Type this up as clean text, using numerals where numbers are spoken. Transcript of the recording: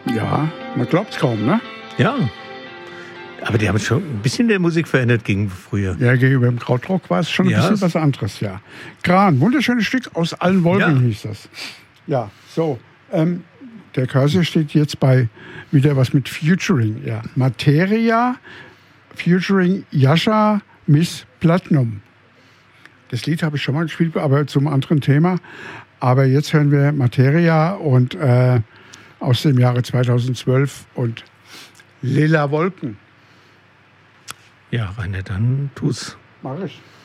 Ja, man glaubt's kaum, ne? Ja. Aber die haben schon ein bisschen der Musik verändert gegen früher. Ja, gegenüber dem Krautrock war es schon ein bisschen was anderes, ja. Kran, wunderschönes Stück, aus allen Wolken hieß das. Ja, so. Der Cursor steht jetzt bei wieder was mit Featuring. Ja. Materia, Featuring Yasha, Miss Platinum. Das Lied habe ich schon mal gespielt, aber zum anderen Thema. Aber jetzt hören wir Materia und aus dem Jahre 2012 und Lila Wolken. Ja, Rainer, dann tu's. Mach ich.